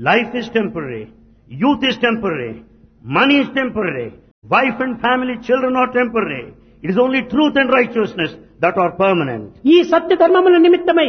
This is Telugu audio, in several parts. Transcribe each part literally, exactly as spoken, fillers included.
Life is temporary. Youth is temporary. Money is temporary. Wife and family, children are temporary. It is only truth and righteousness that are permanent. ఈ సత్య ధర్మముల నిమిత్తమై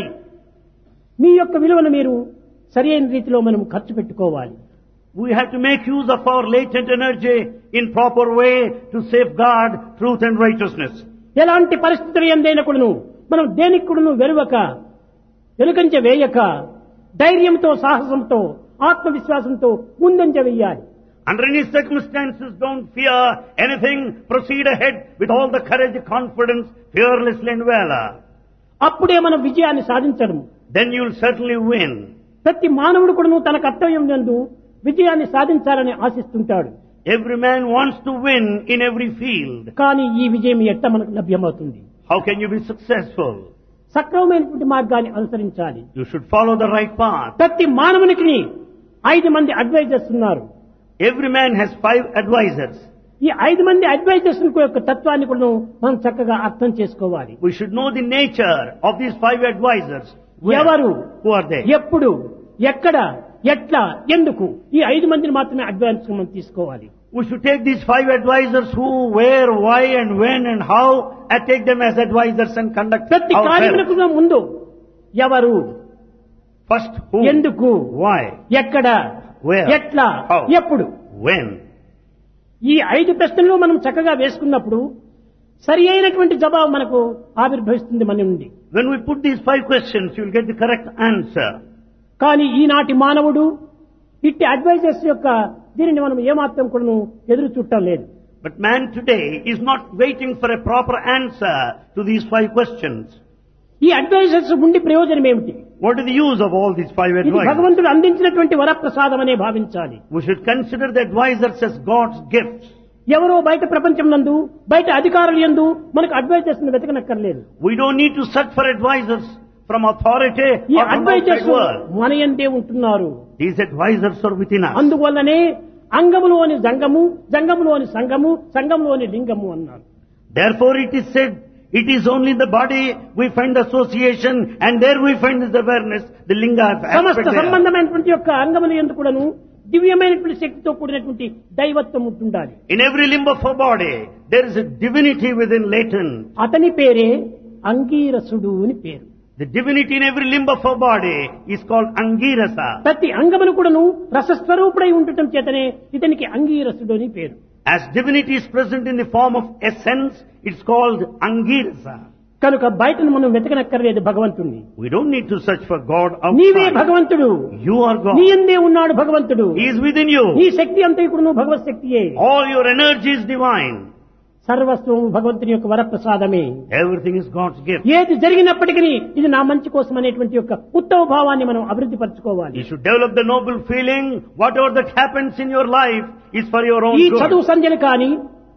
మీ యొక్క విలువను మీరు సరైన రీతిలో మనం ఖర్చు పెట్టుకోవాలి. We have to make use of our latent energy in proper way to safeguard truth and righteousness. ఎలాంటి పరిస్థితులు ఎందైనకుడును మనం దేనికి కూడాను వెలువక వెలుకంచె వేయక ధైర్యంతో సాహసంతో ఆత్మవిశ్వాసంతో ముందంజ వేయాలి. Under any circumstances, don't fear anything. Proceed ahead with all the courage, confidence, fearlessly and valor. అప్పుడే మనం విజయాన్ని సాధించడం. Then you will certainly win. ప్రతి మానవుడు కూడాను తన కర్తవ్యం నందు విజయాన్ని సాధించాలని ఆశిస్తుంటాడు. Every man wants to win in every field. కానీ ఈ విజయం ఎట్లా మనకు లభ్యమవుతుంది? How can you be successful? సక్రమమైనటువంటి మార్గాన్ని అనుసరించాలి. You should follow the right path. ప్రతి మానవునికి ఐదు మంది అడ్వైజర్స్ ఉన్నారు. Every man has five advisors. ఈ ఐదు మంది అడ్వైజర్స్ యొక్క తత్వాన్ని కూడా మనం చక్కగా అర్థం చేసుకోవాలి. We should know the nature of these five advisors. Where? ఎవరు, Who are they? ఎప్పుడు, ఎక్కడ, ఎట్లా, ఎందుకు, ఈ ఐదు మందిని మాత్రమే అడ్వైజర్స్ మనం తీసుకోవాలి. We should take these five advisors who, where, why and when and how and take them as advisors and conduct ప్రతి ourselves. కార్యములకు ముందు ఎవరు, First who, ఎందుకు, why, ఎక్కడ, where, ఎట్లా, how, ఎప్పుడు, when. ఈ ఐదు ప్రశ్నలు మనం చక్కగా వేసుకున్నప్పుడు సరి అయినటువంటి జవాబు మనకు ఆవిర్భవిస్తుంది మన నుండి. When we put these five questions, you will get the correct answer. కానీ ఈనాటి మానవుడు ఇట్టి అడ్వైజర్స్ యొక్క దీనిని మనం ఏమాత్రం కూడా ఎదురు చూడటం లేదు. But man today is not waiting for a proper answer to these five questions. ఈ అడ్వైజర్స్ ఉండి ప్రయోజనం ఏమిటి? What is the use of all these five ఇది advisors? భగవంతుడు అందించినటువంటి వరప్రసాదం అనే భావించాలి. We should consider the advisors as God's gifts. ఎవరో బయట ప్రపంచం నందు బయట అధికారులు యందు మనకు advisors వెతకనక్కర్లేదు. We don't need to search for advisors from authority ఈ or from outside advisors world. మన యందే ఉంటున్నారు. These advisors are within us. అందువల్లనే అంగములోని జంగము, జంగములోని సంగము, సంగములోని లింగము అన్నారు. Therefore it is said, it is only in the body we find association and there we find this awareness, the linga సమస్త aspect there. సంబంధమైనటువంటి యొక్క అంగముల యందు కూడాను దివ్యమైనటువంటి శక్తితో కూడినటువంటి దైవత్వం ఉంటుండాలి. In every limb of our body there is a divinity within latent. అతని పేరే అంగీరసుడు అని పేరు. The divinity in every limb of our body is called Angirasa. ప్రతి అంగమును కూడాను రసస్వరూపుడై ఉండటం చేతనే ఇతనికి అంగీరసుడు అని పేరు. As divinity is present in the form of essence, it's called Angirasa. కనుక బయటను మనం వెతకనక్కర్లేదు భగవంతుణ్ణి. We don't need to search for God నీవే outside. భగవంతుడు. You are God. నీ యందే ఉన్నాడు భగవంతుడు. He is within you. నీ శక్తి అంతా కూడాను భగవత్ శక్తియే. All your energy is divine. సర్వస్వము భగవంతుని యొక్క వరప్రసాదమే. Everything is God's gift. ఏది జరిగినప్పటికీ ఇది నా మంచి కోసం అనేటువంటి యొక్క ఉత్తమ భావాన్ని మనం అభివృద్ధి పరచుకోవాలి. You should develop the noble feeling, whatever that happens in your life is for your own ఈ good. చదువు సంధ్యలు కానీ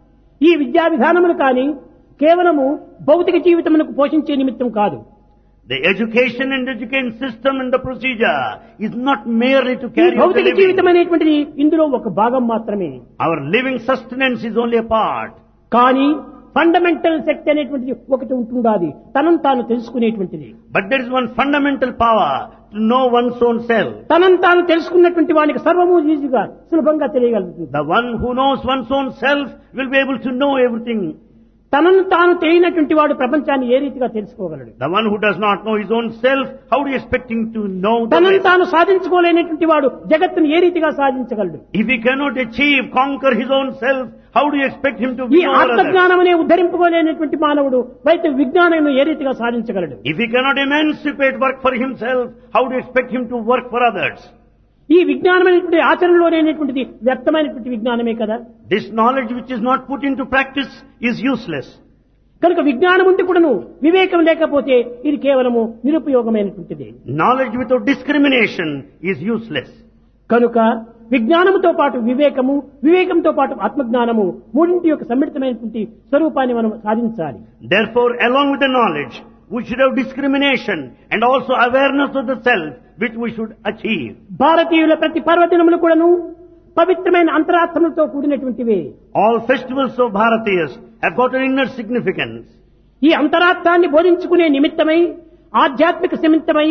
ఈ విద్యా విధానములు కానీ కేవలము భౌతిక జీవితమునకు పోషించే నిమిత్తం కాదు. The education and education system and the procedure is not merely to ఈ carry out the భౌతిక జీవితం living. అనేటువంటిది ఇందులో ఒక భాగం మాత్రమే. Our living sustenance is only a part. కానీ ఫండమెంటల్ శక్తి అనేటువంటిది ఒకటి ఉంటుండాలి, తనను తాను తెలుసుకునేటువంటిది. But there is one fundamental power to know one's own self. తనను తాను తెలుసుకున్నటువంటి వానికి సర్వము ఈజీగా సులభంగా తెలియగలుగుతుంది. The one who knows one's own self will be able to know everything. తనను తాను తెలియనటువంటి వాడు ప్రపంచాన్ని ఏ రీతిగా తెలుసుకోగలడు? The one who does not know his own self, how do you expect him to know the తనను rest? తాను సాధించుకోలేనటువంటి వాడు జగత్తును ఏ రీతిగా సాధించగలడు? If he cannot achieve, conquer his own self, how do you expect him to ఈ be over others? ఆత్మజ్ఞానం అనే ఉద్ధరింపుకోలేనటువంటి మానవుడు బయట విజ్ఞానం ఏ రీతిగా సాధించగలడు? If he cannot emancipate work for himself, how do you expect him to work for others? ఈ విజ్ఞానం అనేటువంటి ఆచరణలోనేటువంటిది వ్యర్థమైనటువంటి విజ్ఞానమే కదా. This knowledge which is not put into practice is useless. కనుక విజ్ఞానం ఉంటే కూడాను వివేకం లేకపోతే ఇది కేవలము నిరుపయోగమైనటువంటిది. Knowledge without discrimination is useless. కనుక విజ్ఞానముతో పాటు వివేకము, వివేకంతో పాటు ఆత్మజ్ఞానము మూడింటి యొక్క సమ్మిళితమైనటువంటి స్వరూపాన్ని మనం సాధించాలి. Therefore, along with the knowledge, we should have discrimination and also awareness of the self, which we should achieve. భారతీయుల ప్రతి పర్వదినములు కూడాను పవిత్రమైన అంతరార్థములతో కూడినటువంటివే. All festivals of Bharatiyas have got an inner significance. ఈ అంతరార్థాన్ని బోధించుకునే నిమిత్తమై ఆధ్యాత్మిక నిమిత్తమై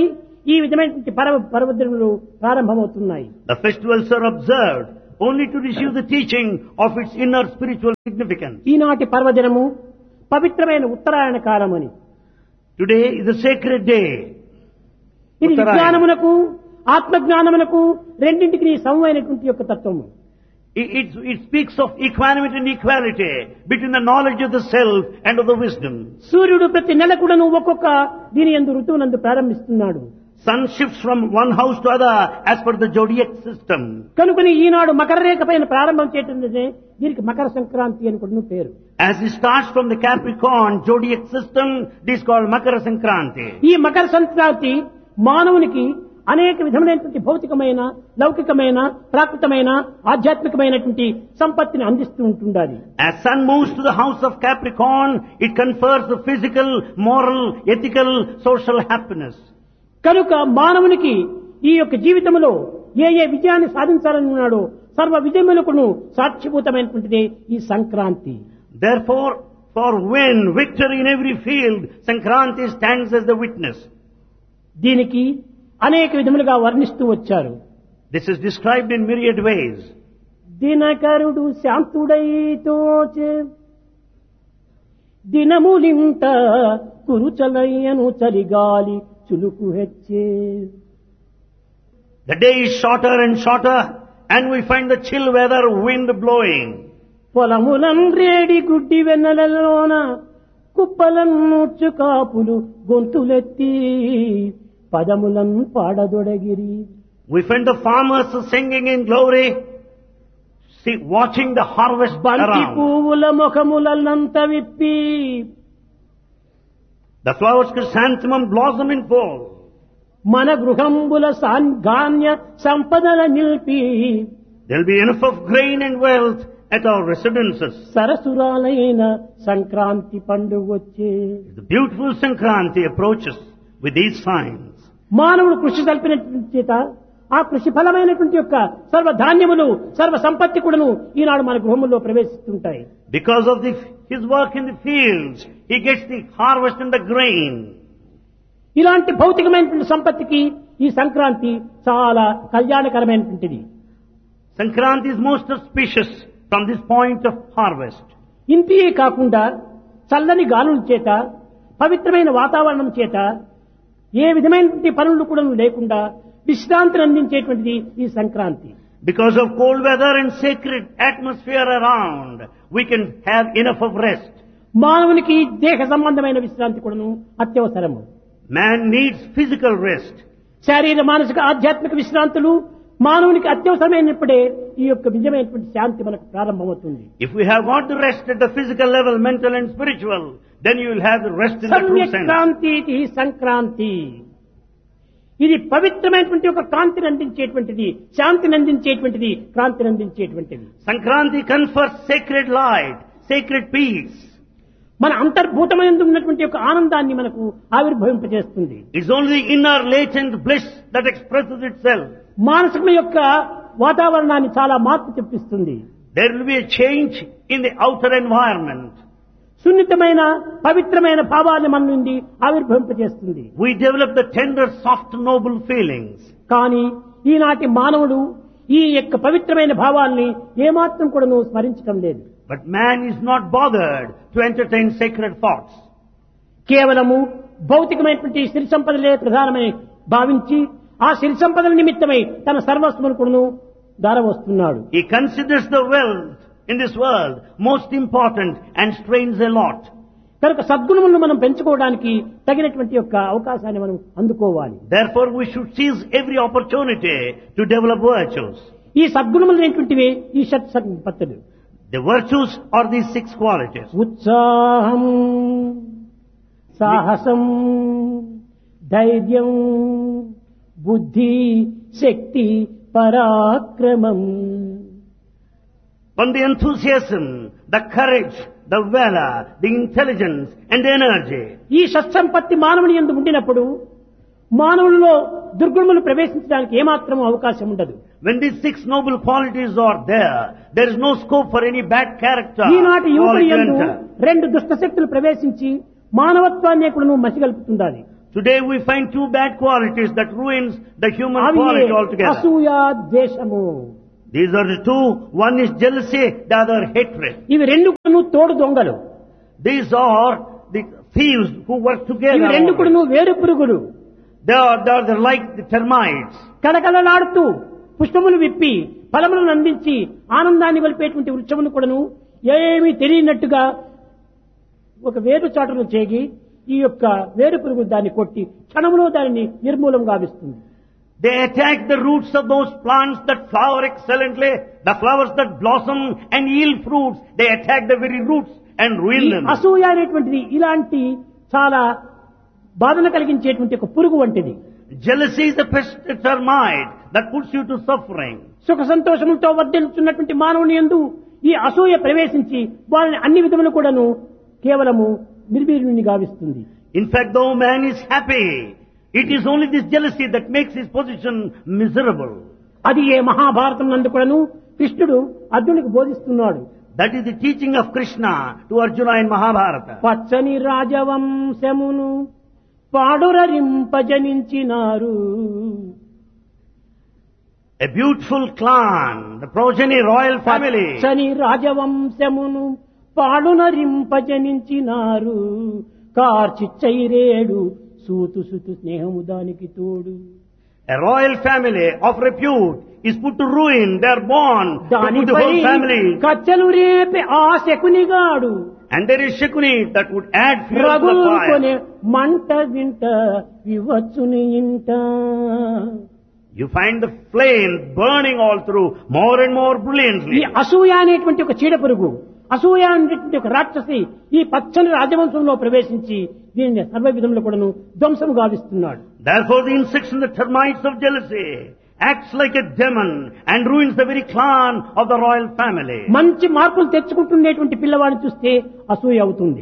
ఈ విధమైనటువంటి పర్వ పర్వదినములు ప్రారంభమవుతున్నాయి. The festivals are observed only to receive the teaching of its inner spiritual significance. ఈనాటి పర్వదినము పవిత్రమైన ఉత్తరాయణ కాలమని. Today is a sacred day. ఇది ఉత్తరాయణ. విజ్ఞానమునకు ఆత్మజ్ఞానమునకు రెండింటికి సమమైనటువంటి యొక్క తత్వము. It, it, it speaks of equanimity and equality between the knowledge of the self and of the wisdom. సూర్యుడు ప్రతి నెల కూడాను ఒక్కొక్క దీని యందు ఋతువునందు ప్రారంభిస్తున్నాడు. Sun shifts from one house to other as per the zodiac system. కనుకని ఈనాడు మకర రేఖ పైన ప్రారంభం చేయటంటే దీనికి మకర సంక్రాంతి అని కూడా పేరు. As it starts from the Capricorn zodiac system, this is called Makara Sankranti. ఈ మకర సంక్రాంతి మానవునికి అనేక విధమైనటువంటి భౌతికమైన, లౌకికమైన, ప్రాకృతమైన, ఆధ్యాత్మికమైనటువంటి సంపత్తిని అందిస్తూ ఉంటుండాలి. As sun moves to the house of Capricorn, it confers the physical, moral, ethical, social happiness. కనుక మానవునికి ఈ యొక్క జీవితంలో ఏ ఏ విజయాన్ని సాధించాలని ఉన్నాడో సర్వ విజయములకును సాక్షిభూతమైనటువంటిదే ఈ Sankranti. Therefore, for win, victory in every field, Sankranti stands as the witness. దీనికి అనేక విధములుగా వర్ణిస్తూ వచ్చారు. This is described in myriad ways. దినకరుడు శాంతుడైతోచే దినములింత కురుచలయ్యను Chaligali చులుకు హెచ్చే. The day is shorter and shorter, and we find the chill weather, wind blowing. పొలములం రేడి గుడ్డి వెన్నెలలోన కుప్పలన్నూర్చు కాపులు గొంతులెత్తి పదములం పాడదొడగిరి. We find the farmers singing in glory, see, watching the harvest బంతి around. పువ్వుల ముఖములంత విప్పి The flowers chrysanthemum blossom in full. మన గృహంబుల సాన్గాన్య సంపదల నిల్పి There will be enough of grain and wealth at our residences. సరసురాలైన Sankranti పండుగొచ్చే. The beautiful Sankranti approaches with these signs. మానవుడు కృషి కల్పినటువంటి చేత ఆ కృషి ఫలమైనటువంటి యొక్క సర్వ ధాన్యములు, సర్వ సంపత్తి కూడాను ఈనాడు మన గృహముల్లో ప్రవేశిస్తుంటాయి. Because of the, his work in the fields, he gets the harvest and the grain. ఇలాంటి భౌతికమైనటువంటి సంపత్తికి ఈ సంక్రాంతి చాలా కళ్యాణకరమైనటువంటిది. Sankranti is most auspicious from this point of harvest. ఇంతియే కాకుండా చల్లని గాలుల చేత, పవిత్రమైన వాతావరణం చేత, ఏ విధమైనటువంటి పనులు కూడా లేకుండా విశ్రాంతిని అందించేటువంటిది ఈ Sankranti. Because of cold weather and sacred atmosphere around, we can have enough of rest. మానవునికి దేహ సంబంధమైన విశ్రాంతి కూడాను అత్యవసరము. Man needs physical rest. శారీర మానసిక ఆధ్యాత్మిక విశ్రాంతులు మానవునికి అత్యవసరమైనప్పుడే ఈ యొక్క నిజమైనటువంటి శాంతి మనకు ప్రారంభమవుతుంది. If we have got the rest at the physical level, mental and spiritual, then you will have the rest in the true sense. Sankranti ఇది సంక్రాంతి. ఇది పవిత్రమైనటువంటి ఒక కాంతిని అందించేటువంటిది, శాంతిని అందించేటువంటిది, క్రాంతిని అందించేటువంటిది. Sankranti confers sacred light, sacred peace. మన అంతర్భూతమైన ఉన్నటువంటి ఒక ఆనందాన్ని మనకు ఆవిర్భవింపజేస్తుంది. It's only inner latent bliss that expresses itself. మానసిక యొక్క వాతావరణాన్ని చాలా మార్పు తెప్పిస్తుంది. There will be a change in the outer environment. సున్నితమైన పవిత్రమైన భావాన్ని మన నుండి ఆవిర్భవింపజేస్తుంది. We develop the tender, soft, noble feelings. కానీ ఈనాటి మానవుడు ఈ యొక్క పవిత్రమైన భావాల్ని ఏమాత్రం కూడాను స్మరించడం లేదు. But man is not bothered to entertain sacred thoughts. కేవలము భౌతికమైనటువంటి సిరి సంపదలే ప్రధానమని భావించి ఆ సిరి సంపదల నిమిత్తమై తన సర్వస్వమును కూడాను దారవస్తున్నాడు. He considers the wealth in this world most important and strains a lot. కనుక సద్గుణములను మనం పెంచుకోవడానికి తగినటువంటి యొక్క అవకాశాన్ని మనం అందుకోవాలి. Therefore we should seize every opportunity to develop virtues. ఈ సద్గుణములు ఏంటివి? ఈ shut సంపత్తులు. The virtues are these six qualities. ఉత్సాహం, సాహసం, ధైర్యం, బుద్ధి, శక్తి, పరాక్రమం. On the enthusiasm, the courage, the valor, the intelligence and energy. ఈ సత్సంపత్తి మానవుని యందు ఉండినప్పుడు మానవుల్లో దుర్గుణములు ప్రవేశించడానికి ఏమాత్రం అవకాశం ఉండదు. When these six noble qualities are there, there is no scope for any bad character. ఈనాటి యువకుని యందు enter. రెండు దుష్ట శక్తులు ప్రవేశించి మానవత్వాన్ని కూడా మసిగల్పుతుండాలి. Today we find two bad qualities that ruins the human అవి quality altogether. అసూయ ద్వేషము. These are the two. One is jealousy, the other hatred. ఇవి రెండు కూడాను తోడు దొంగలు. These are the thieves who work ఇవి together. రెండు కూడాను వేరు పురుగులు. They are, they are they're like the termites. కళకళలాడుతూ పుష్పములు విప్పి ఫలములను అందించి ఆనందాన్ని గొలిపేటువంటి వృక్షమును కూడాను ఏమీ తెలియనట్టుగా ఒక వేరు చాటును చేగి ఈ యొక్క వేరు పురుగు దాన్ని కొట్టి క్షణములో దానిని నిర్మూలం గావిస్తుంది. They attack the roots of those plants that flower excellently, the flowers that blossom and yield fruits. They attack the very roots and ruin ఈ them. అసూయ అనేటువంటిది ఇలాంటి చాలా బాధను కలిగించేటువంటి ఒక పురుగు వంటిది. Jealousy is a pest, a termite that puts you to suffering. సుఖ సంతోషములతో వర్ధిల్లుతున్నటువంటి మానవుని యందు ఈ అసూయ ప్రవేశించి వారిని అన్ని విధములు కూడాను కేవలము నిర్వీర్యుని గావిస్తుంది. In fact, though man is happy, it is only this jealousy that makes his position miserable. అది ఏ మహాభారతం నందు కూడాను కృష్ణుడు అర్జునుడికి బోధిస్తున్నాడు. That is the teaching of Krishna to Arjuna in Mahabharata. పచ్చని రాజవంశమును పాడురరింపజనించినారు. A beautiful clan, the progeny royal family. పచ్చని రాజవంశమును పాడునరింపజనించినారు. కార్చిచ్చైరేడు సూతు సుతు స్నేహము దానికి తోడు. A royal family of repute is put to ruin. They are born to put the దానిపై whole family. కచ్చలు రేపే ఆ శకునిగాడు And there is Shakuni that would add fuel to the రగులుకొనే fire. మంట వింట వివచ్చుని ఇంట. You find the flame burning all through more and more ఈ brilliantly. అసూయ అనేటువంటి ఒక చీడ పురుగు, అసూయ అనేటువంటి ఒక రాక్షసి ఈ పచ్చని రాజవంశంలో ప్రవేశించి దీనిని సర్వ విధములు కూడాను ధ్వంసం గావిస్తున్నాడు. Therefore the insects and the termites of jealousy acts like a demon and ruins the very clan of the royal family. మంచి మార్కులు తెచ్చుకుంటున్నటువంటి పిల్లవాడిని చూస్తే అసూయ అవుతుంది.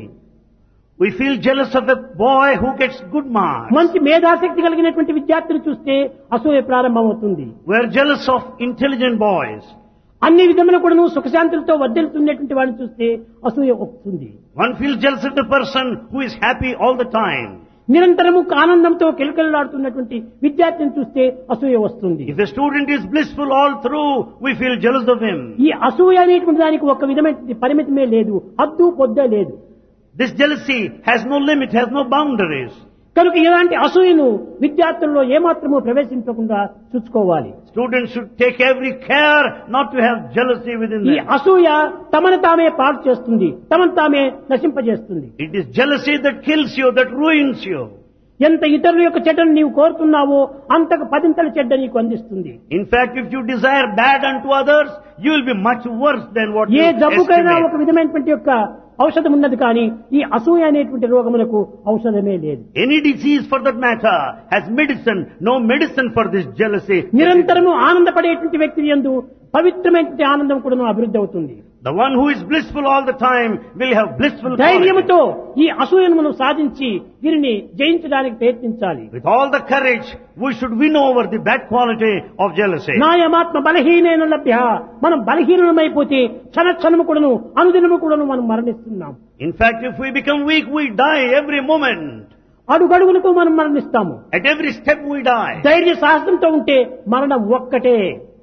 We feel jealous of a boy who gets good marks. మంచి మేధాశక్తి కలిగినటువంటి విద్యార్థిని చూస్తే అసూయ ప్రారంభమవుతుంది. We are jealous of intelligent boys. అన్ని విధములు కూడాను సుఖశాంతులతో వర్ధిల్లుతున్నటువంటి వాడిని చూస్తే అసూయ వస్తుంది. One feels jealous of the person who is happy all the time. నిరంతరము ఆనందంతో కిలకిలలాడుతున్నటువంటి విద్యార్థిని చూస్తే అసూయ వస్తుంది. If a student is blissful all through, we feel jealous of him. ఈ అసూయ అనేటువంటి దానికి ఒక విధమైన పరిమితమే లేదు, హద్దు పొద్దే లేదు. This jealousy has no limit, has no boundaries. కనుక ఇలాంటి అసూయను విద్యార్థుల్లో ఏమాత్రమూ ప్రవేశించకుండా చూసుకోవాలి. Students should take every care not to have jealousy within ఈ them. అసూయ తమను తామే పాడు చేస్తుంది, తమను తామే నశింపజేస్తుంది. It is jealousy that kills you, that ruins you. ఎంత ఇతరుల యొక్క చెడ్డను నీవు కోరుతున్నావో అంతకు పదింతల చెడ్డ నీకు అందిస్తుంది. In fact, if you desire bad unto others, you will be much worse than what you ఏ జబ్బుకైనా ఒక estimate. విధమైనటువంటి యొక్క ఔషధం ఉన్నది, కానీ ఈ అసూయ అనేటువంటి రోగములకు ఔషధమే లేదు. Any disease for that matter has medicine, no medicine for this jealousy. నిరంతరము ఆనందపడేటువంటి వ్యక్తి యందు పవిత్రమైనటువంటి ఆనందం కూడా అభివృద్ధి అవుతుంది. The one who is blissful all the time will have blissful quality. ధైర్యముతో ఈ అసూయను మనం సాధించి దీనిని జయించడానికి ప్రయత్నించాలి. With all the courage, we should win over the bad quality of jealousy. నాయమాత్మ బలహీనైన లభ్య. మనం బలహీనమైపోతే క్షణ క్షణము కూడాను అనుదినము కూడాను మనం మరణిస్తున్నాం. In fact, if we become weak, we die every moment. అడుగడుగులకు మనం మరణిస్తాము. At every step we die. ధైర్య సాహసంతో ఉంటే మరణం ఒక్కటే.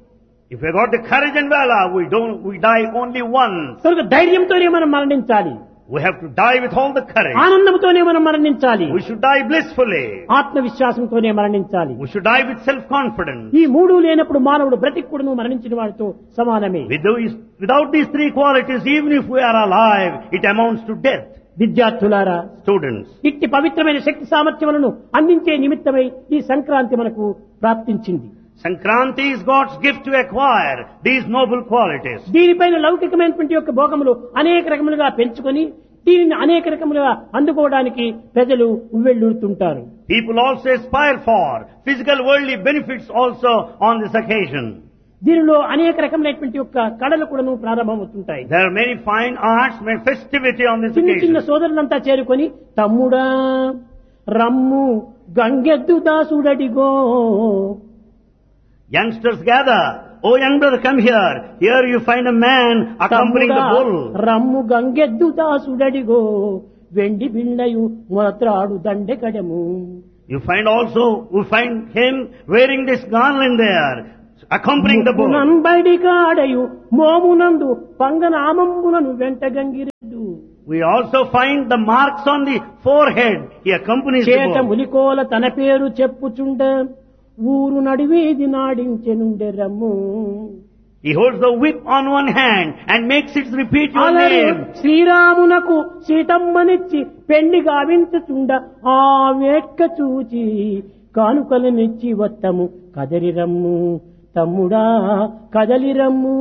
If we got the courage and valor, we don't, we die only once. కనుక ధైర్యంతోనే మనం మరణించాలి. We have to die with all the courage. ఆనందంతోనే మనం మరణించాలి. We should die blissfully. ఆత్మవిశ్వాసంతోనే మరణించాలి. We should die with self-confidence. ఈ మూడు లేనప్పుడు మానవుడు బ్రతికుడును మరణించిన వాడితో సమానమే. With these, without these three qualities, even if we are alive, it amounts to death. విద్యార్థులారా, Students, ఇట్టి పవిత్రమైన శక్తి సామర్థ్యములను అందించే నిమిత్తమై ఈ సంక్రాంతి మనకు ప్రాప్తించింది. Sankranti is God's gift to acquire these noble qualities. దీనిపైన లౌకికమైనటువంటి యొక్క భోగములు అనేక రకములుగా పెంచుకొని దీనిని అనేక రకములుగా అందుకోవడానికి ప్రజలు ఉవ్వెళ్ళూరుతుంటారు. People also aspire for physical worldly benefits also on this occasion. దీనిలో అనేక రకమైనటువంటి యొక్క కళలు కూడాను ప్రారంభమవుతుంటాయి. There are many fine arts, many festivity on this చిన్న చిన్న occasion. సోదరులంతా చేరుకొని తమ్ముడా రమ్ము గంగెద్దు దాసుడడిగో. Youngsters gather. Oh young brother, come here. Here you find a man accompanying the bull. రమ్ము గంగెద్దు దాసుడడిగో వెండి బిళ్ళయు మొత్రాడు Dande కడము. You find also, we find him wearing this garland there, accompanying the boat. బయటికాడయు మోమునందు పంగనామంబులను వెంట గంగిరెద్దు. We also find the marks on the forehead. He accompanies the చేత boat. ములికోల తన పేరు చెప్పుచుండ ఊరు నడివేది నాడించెనుండె రమ్ము. He holds the whip on one hand and makes it repeat your అలాగే name. శ్రీరామునకు సీతమ్మనిచ్చి పెండి గావించుచుండ ఆ వేట్క చూచి కానుకలనిచ్చి వత్తము కదలిరమ్ము తమ్ముడా కదలిరమ్ము.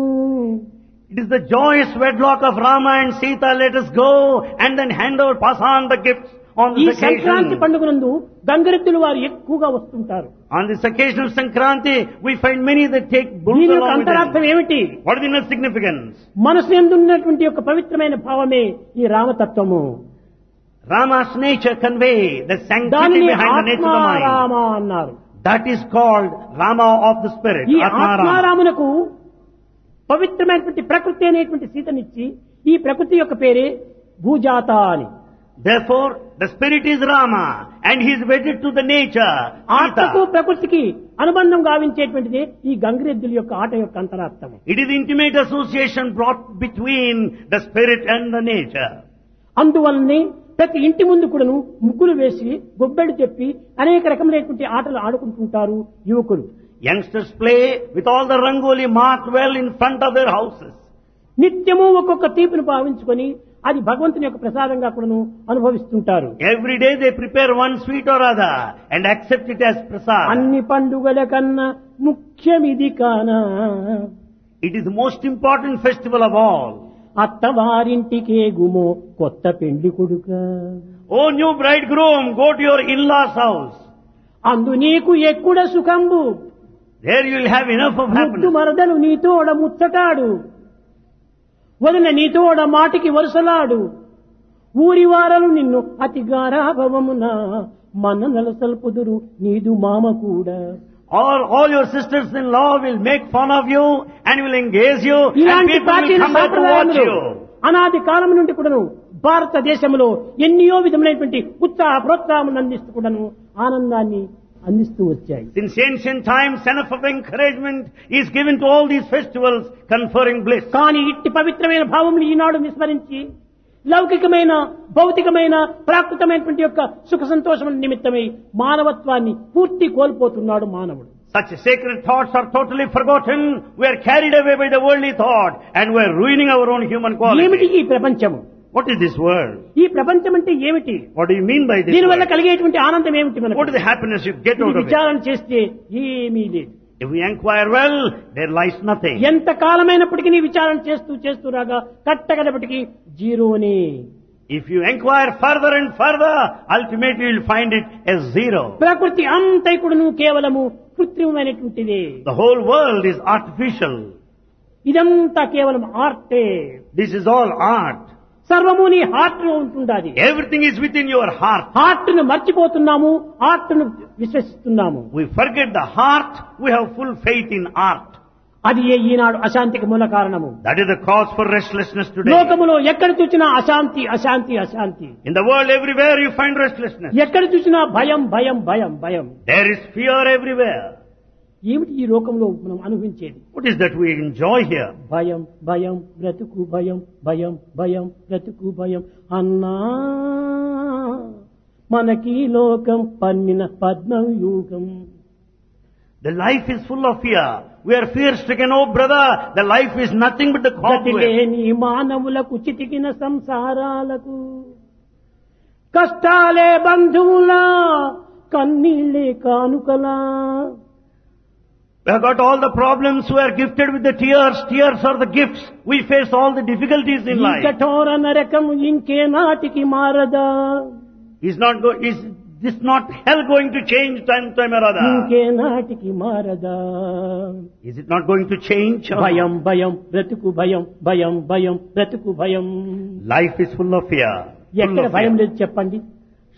It is the joyous wedlock of Rama and Sita. Let us go and then hand over, pass on the gifts on ఈ this సంక్రాంతి occasion. పండుగనందు గంగరెద్దులు వారు ఎక్కువగా వస్తుంటారు. On this occasion of Sankranti, we find many that take bulls దీని యొక్క along with అంతరార్థం them. ఏమిటి? What is the inner significance? మనసు ఎందున్నటువంటి యొక్క పవిత్రమైన భావమే ఈ రామతత్వము. Rama's nature convey the sanctity దానిని behind the nature of the mind. ఆత్మారామ అన్నారు. That is called Rama of the spirit. ఈ Atmarama. ఆత్మారామునకు పవిత్రమైనటువంటి ప్రకృతి అనేటువంటి సీతనిచ్చి ఈ ప్రకృతి యొక్క పేరే భూజాత అని. Therefore, the spirit is Rama and he is wedded to the nature. ఆత్మకు Sita. ప్రకృతికి అనుబంధం గావించేటువంటిది ఈ గంగిరెద్దుల యొక్క ఆట యొక్క అంతరార్థము. It is intimate association brought between the spirit and the nature. అందువల్లనే ప్రతి ఇంటి ముందు కూడాను ముగ్గులు వేసి గొబ్బెడు చెప్పి అనేక రకమైనటువంటి ఆటలు ఆడుకుంటుంటారు యువకులు. Youngsters play with all the rangoli marked well in front of their houses. నిత్యము ఒక్కొక్క తీపిని భావించుకొని అది భగవంతుని యొక్క ప్రసాదంగా కూడాను అనుభవిస్తుంటారు. Every day they prepare one sweet or other and accept it as prasad. అన్ని పండుగల కన్నా ముఖ్యమిది కానా It is the most important festival of all. అత్తవారింటికే గుమో కొత్త పెండ్లి కొడుక. Oh new bridegroom, go to your in-laws' house. అందు నీకు ఎక్కుడ సుఖంబు There you will have enough of ముద్దు happiness. మరదలు నీతోడ ముచ్చటాడు వదిన నీతోడ మాటికి వరుసలాడు ఊరి వారలు నిన్ను అతి గారాభవమున మన నలసల్పుదురు నీదు మామ కూడా. All, all your sisters-in-law will make fun of you and will engage you and ఇలాంటి people will ప్రాచీన come back to watch సాంప్రదాయములు you. అనాది కాలం నుండి కూడాను భారతదేశంలో ఎన్నో విధమైనటువంటి ఉత్సాహ ప్రోత్సాహం అందిస్తూ కూడాను ఆనందాన్ని అందిస్తూ వచ్చాయి. Since ancient times, enough of encouragement is given to all these festivals conferring bliss. కానీ ఇట్టి పవిత్రమైన భావములు ఈనాడు విస్మరించి లౌకికమైన భౌతికమైన ప్రాకృతమైనటువంటి యొక్క సుఖ సంతోషముల నిమిత్తమై మానవత్వాన్ని పూర్తి కోల్పోతున్నాడు మానవుడు. Such sacred thoughts are totally forgotten. We are carried away by the worldly thought and we are ruining our own human ఏమిటి quality. ఈ ప్రపంచము? What is this world? ఈ ప్రపంచం అంటే ఏమిటి? What do you mean by this దీనివల్ల world? కలిగేటువంటి ఆనందం ఏమిటి మనకు? What is the happiness you get ఇది out of it? విచారణ చేస్తే ఏమీ లేదు. If we inquire well, there lies nothing. ఎంత కాలమైనప్పటికీ విచారణ చేస్తూ చేస్తూ రాగా కట్టగడపటికి జీరోని. If you inquire further and further, ultimately you will find it as zero. ప్రకృతి అంతైకుడును కేవలము కృత్రిమమైనటువంటిది. The whole world is artificial. ఇదంతా కేవలం ఆర్టే. This is all art. సర్వము నీ హార్ట్ లో ఉంటుండాది. Everything is within your heart. Heart ను మర్చిపోతున్నాము, ఆర్ట్ ను విశ్వసిస్తున్నాము. We forget the heart, we have full faith in art. అది ఏ ఈనాడు అశాంతికి మూల కారణము. That is the cause for restlessness today. లోకములో ఎక్కడ చూసినా అశాంతి అశాంతి అశాంతి. In the world everywhere you find restlessness. ఎక్కడ చూసినా భయం భయం భయం భయం. There is fear everywhere. ఏమిటి ఈ లోకంలో మనం అనుభవించేది? What is that we enjoy here? భయం భయం బ్రతుకు భయం భయం భయం బ్రతుకు భయం అన్నా మనకి లోకం పన్నిన పద్మవ్యూహం. The life is full of fear. We are fear stricken. Oh brother, the life is nothing but the cobweb. గతిలేని మానవులకు చితికిన సంసారాలకు కష్టాలే బంధువులా కన్నీళ్ళే కానుకలా. We have got all the problems. We are gifted with the tears. Tears are the gifts. We face all the difficulties in ఈ life. కఠోర నరకం ఇంకే నాటికి మారదా? Is not go, is this not hell going to change time time or other? ఇంకే నాటికి మారదా? Is it not going to change? భయం భయం బ్రతుకు భయం భయం భయం బ్రతుకు భయం. Life is full of fear. Full ఎక్కడ of భయం fear. లేదు చెప్పండి?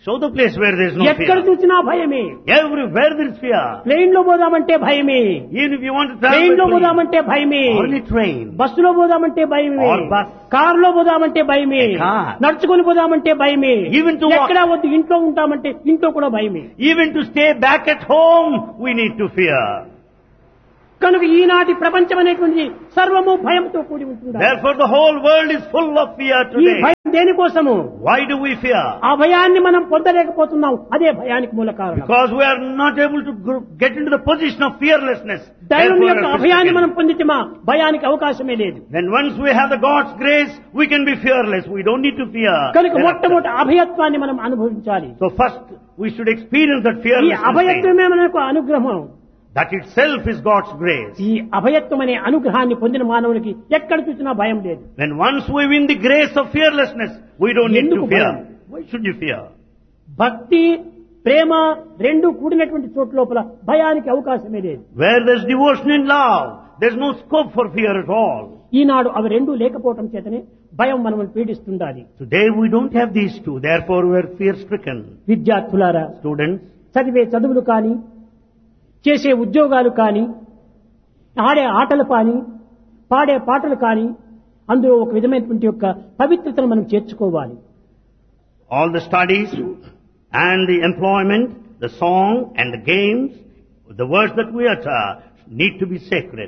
Show the place where there is no ఎక్కడ fear. చూసినా భయమే. Everywhere there is fear. Plane లో పోదామంటే భయమే. Even if you want to travel train లో by plane, పోదామంటే భయమే. only train. బస్సులో పోదామంటే భయమే. Or bus. కారులో పోదామంటే భయమే. A car. నడుచుకొని పోదామంటే భయమే. Even to walk. ఎక్కడ వద్దు ఇంట్లో ఉంటామంటే ఇంట్లో కూడా భయమే. Even to stay back at home, we need to fear. కనుక ఈనాటి ప్రపంచం అనేటువంటిది సర్వము భయంతో కూడి ఉంటుంది. Therefore the whole world is full of fear ఈ today. భయం దేనికోసము? Why do we fear? ఆ భయాన్ని మనం పొందలేకపోతున్నాం. అదే భయానికి మూల కారణం. Because we are not able to gr- get into the position of fearlessness. దైవం Therefore, యొక్క we are అభయాన్ని మనం stricken. పొందితమా భయానికి అవకాశమే లేదు. Then once we have the God's grace, we can be fearless. We don't need to fear. కనుక Thereafter. మొట్టమొదటి అభయత్వాన్ని మనం అనుభవించాలి. So first we should experience that ఈ fearlessness. అభయత్వమే మనకు అనుగ్రహం. That itself is God's grace. ఈ అభయత్వం అనే అనుగ్రహాన్ని పొందిన మానవునికి ఎక్కడ చూసినా భయం లేదు. When once we win the grace of fearlessness, we don't need to ఎందుకు fear. భయం? Why should you fear? భక్తి ప్రేమ రెండు కూడినటువంటి చోటు లోపల భయానికి అవకాశమే లేదు. Where there's devotion and love, there's no scope for fear at all. ఈనాడు అవి రెండూ లేకపోవటం చేతనే భయం మనల్ని పీడిస్తుండాలి. Today we don't have these two, therefore we are fear stricken. విద్యార్థులారా, Students, చదివే చదువులు కానీ చేసే ఉద్యోగాలు కానీ ఆడే ఆటలు కానీ పాడే పాటలు కానీ అందులో ఒక విధమైనటువంటి యొక్క పవిత్రతను మనం చేర్చుకోవాలి. all the studies and the employment, the song and the games, the words that we utter need to be sacred.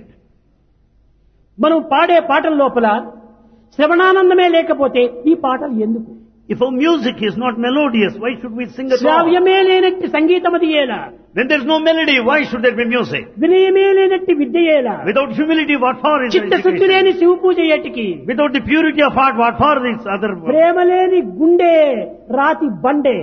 మనం పాడే పాటల లోపల శ్రవణానందమే లేకపోతే ఈ పాటలు ఎందుకు? If our music is not melodious, why should we sing at all? శ్రావ్యమే లేనట్టి సంగీతమది ఏలా? When there's no melody, why should there be music? వినయమే లేనట్టి విద్య ఏలా? Without humility, what for is చిత్తశుద్ధి లేని education? శివ పూజ ఏటికి? Without the purity of heart, what for this other? ప్రేమ లేని గుండె రాతి బండే.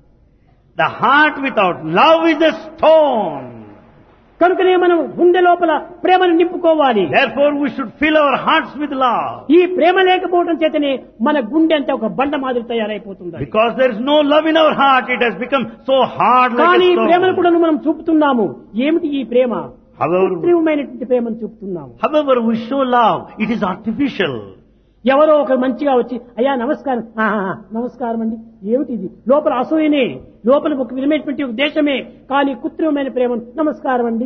The heart without love is a stone. కనుకనే మనం గుండె లోపల ప్రేమను నింపుకోవాలి. Therefore, we should fill our hearts with love. ఈ ప్రేమ లేకపోవడం చేతనే మన గుండె అంతా ఒక బండ మాదిరి తయారైపోతుంది. Because there is no love in our heart, it has become so hard like కానీ a ప్రేమను stone. కూడా మనం చూపుతున్నాము. ఏమిటి ఈ ప్రేమ? However, కృత్రిమమైనటువంటి ప్రేమను చూపుతున్నాము. however we show love, it is artificial. ఎవరో ఒకరు మంచిగా వచ్చి అయ్యా నమస్కారం, ఆహా, నమస్కారం అండి, ఏమిటి ఇది? లోపల అసూయనే, లోపల ఒక విధమైనటువంటి ఒక దేశమే, కానీ కృత్రిమమైన ప్రేమ నమస్కారం అండి.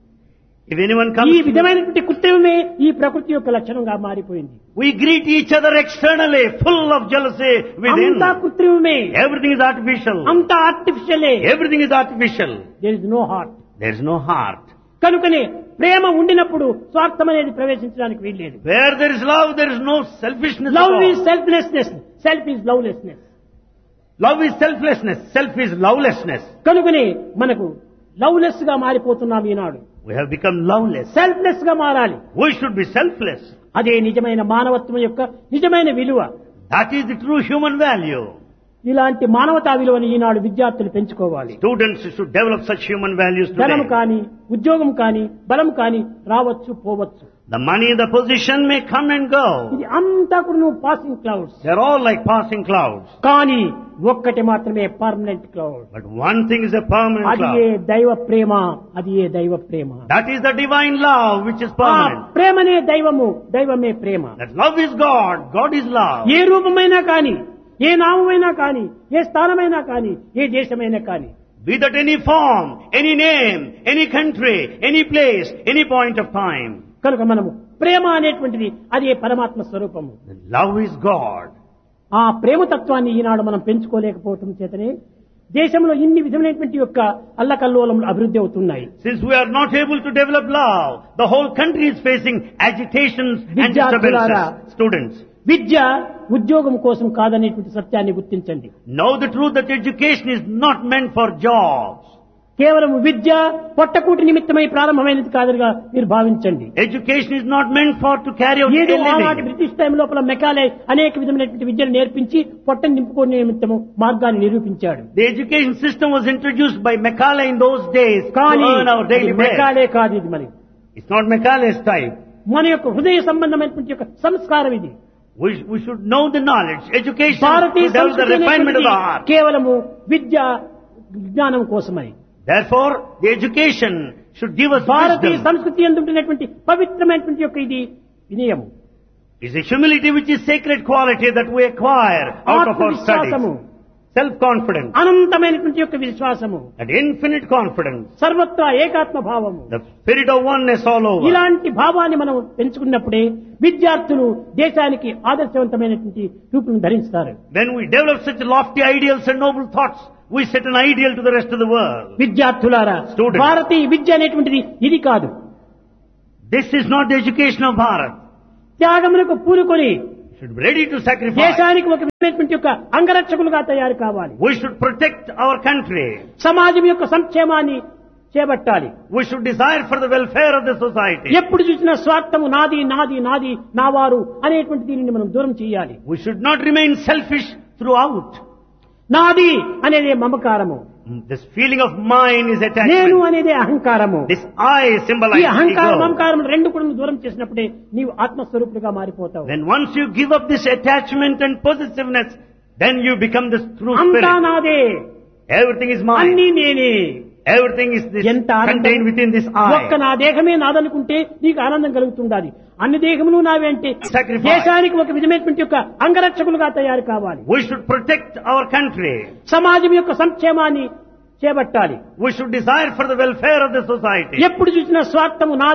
If anyone ఈ comes, విధమైనటువంటి కృత్రిమమే ఈ ప్రకృతి యొక్క లక్షణంగా మారిపోయింది. we greet each other externally, full of jealousy within. అంతా కృత్రిమమే, Everything is artificial. అంతా ఆర్టిఫిషియలే. Everything is artificial. There is no heart. There is no heart. కనుకనే ప్రేమ ఉండినప్పుడు స్వార్థం అనేది ప్రవేశించడానికి వీల్లేదు. Where there is love, there is no selfishness. Love at all. Is selflessness, self is lovelessness. Love is selflessness. Self is lovelessness. కనుకనే మనకు లవ్లెస్ గా మారిపోతున్నాం ఈనాడు. We have become loveless. Selfless గా మారాలి. We should be selfless. అదే నిజమైన మానవత్వం యొక్క నిజమైన విలువ. That is the true human value. ఇలాంటి మానవతా విలువని ఈనాడు విద్యార్థులు పెంచుకోవాలి. Students should develop such human values ధనం today. కానీ ఉద్యోగం కానీ బలం కానీ రావచ్చు పోవచ్చు. The money, the position may come and go. ఇది అంతా కూడా నువ్వు passing clouds. They're all like passing clouds. కానీ ఒక్కటి మాత్రమే permanent cloud. But one thing is a permanent అది ఏ cloud. దైవ ప్రేమ, అది ఏ దైవ ప్రేమ. That is the divine love which is ఆ permanent. ప్రేమనే దైవము, దైవమే ప్రేమ. That love is God. God is love. ఏ రూపమైనా కానీ, ఏ నామమైనా కానీ, ఏ స్థానమైనా కానీ, ఏ దేశమైనా కానీ, Be that any form, any name, any country, any place, any point of time. కనుక మనము ప్రేమ అనేటువంటిది అదే పరమాత్మ స్వరూపము. Love is God. ఆ ప్రేమతత్వాన్ని ఈనాడు మనం పెంచుకోలేకపోవటం చేతనే దేశంలో ఇన్ని విధమైనటువంటి యొక్క అల్లకల్లోలములు అభివృద్ధి అవుతున్నాయి. Since we are not able to develop love, the whole country is facing agitations and విద్యార్థులారా, disturbances. Students, విద్య ఉద్యోగం కోసం కాదనేటువంటి సత్యాన్ని గుర్తించండి. know the truth that education is not meant for jobs. కేవలం విద్య పొట్టకూటి నిమిత్తమై ప్రారంభమైనది కాదుగా మీరు భావించండి. Education is not meant for to carry out ఏదో a ఆనాటి living. బ్రిటిష్ టైం లోపల మెకాలే అనేక విధమైనటువంటి విద్యను నేర్పించి పొట్టను నింపుకునే నిమిత్తము మార్గాన్ని నిరూపించాడు. The education system was introduced by Macaulay in those days to కానీ earn our daily bread. Macaulay కాదు ఇది. మరి It's not Macaulay's type. మన యొక్క హృదయ సంబంధమైనటువంటి యొక్క సంస్కారం ఇది. We, we should know the knowledge. Education Bharatiya to develop the సంస్కృతి refinement of the అనేటువంటిది heart. కేవలము విద్య విజ్ఞానం కోసమై. Therefore, the education should give us Bharatiya wisdom. సంస్కృతి ఎందుంటున్నటువంటి పవిత్రమైనటువంటి యొక్క ఇది వినయము, It's a humility which is sacred quality that we acquire out of our ఆత్మవిశ్వాసము, studies. self-confidence, అనంతమైనటువంటి యొక్క విశ్వాసము, and infinite confidence, సర్వత్రా ఏకాత్మ భావము, the spirit of oneness all over. ఇలాంటి భావాన్ని మనం పెంచుకున్నప్పుడే విద్యార్థులు దేశానికి ఆదర్శవంతమైనటువంటి రూపును ధరిస్తారు. When we develop such lofty ideals and noble thoughts, we set an ideal to the rest of the world. విద్యార్థులారా, Students. భారతీయ విద్య అనేటువంటిది ఇది కాదు. This is not the education of Bharat. త్యాగములకు పూనుకొని We should be ready to sacrifice. దేశానికి ఒక విధమైనటువంటి యొక్క అంగరక్షకులుగా తయారు కావాలి. We should protect our country. సమాజం యొక్క సంక్షేమాన్ని చేపట్టాలి. We should desire for the welfare of the society. ఎప్పుడు చూసినా స్వార్థము నాది నాది నాది నావారు అనేటువంటి దీనిని మనం దూరం చేయాలి. We should not remain selfish throughout. నాది అనేది మమకారము, This feeling of mine is నేను attachment. అనేది అహంకారము. This I ఈ symbolizes అహంకారం ego. మమకారం రెండు కూడా దూరం చేసినప్పుడే నీవు ఆత్మస్వరూపులుగా మారిపోతావు. Then once you give up this attachment and possessiveness, then you become the true అంతా spirit. నాదే, Everything is అన్ని mine. నేనే. Everything is this ఎంత ఆనందం. contained within this ఒక్క I. నా దేహమే నాదనుకుంటే నీకు ఆనందం కలుగుతుండాలి. అన్ని దేహములు నావే అంటే Sacrifice. దేశానికి ఒక విధమైనటువంటి యొక్క అంగరక్షకులుగా తయారు కావాలి. We should protect our country. సమాజం యొక్క సంక్షేమాన్ని చేపట్టాలి. We should desire for the welfare of the society. ఎప్పుడు చూసినా స్వార్థము నా